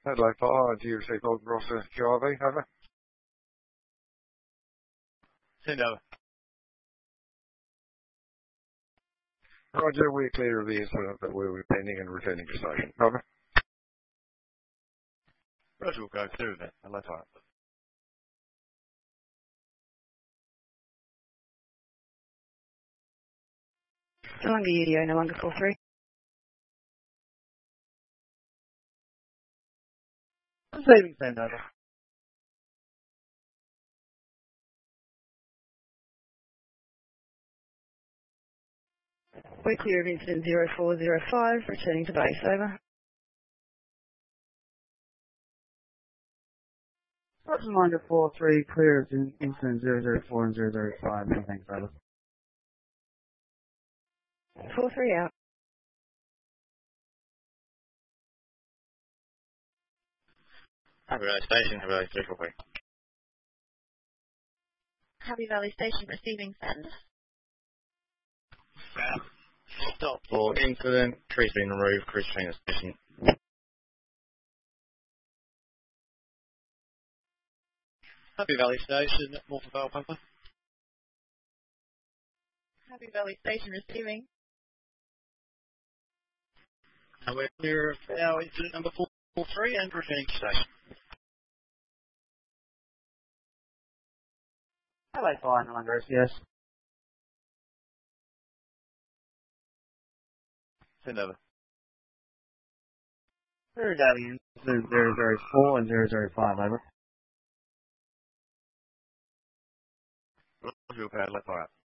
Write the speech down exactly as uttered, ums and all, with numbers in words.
Adelaide five, do you receive Golden Roster Q R V? Over. Send over. Roger, we're clear of the incident that we were pending and returning to station. Over. Roger, we'll go through that. Adelaide five. No longer U D O, no longer four three. Saving send over. We're clear of incident zero four zero five, returning to base. Over. Reminder four three, clear of incident zero zero four and zero zero five. No thanks, over. four three out. Happy Valley Station, Happy Valley three four three. Happy Valley Station receiving send. South. Stop for incident. Tree's been removed. Cruise train station. Happy Valley Station, Morphin Vale Pumper. Happy Valley Station receiving. And we're clear of our incident number four four three and returning to station. Adelaide five, no longer S C S. Send over. Third Daily incident zero zero four and zero zero five, over. Roger, we'll go Adelaide five.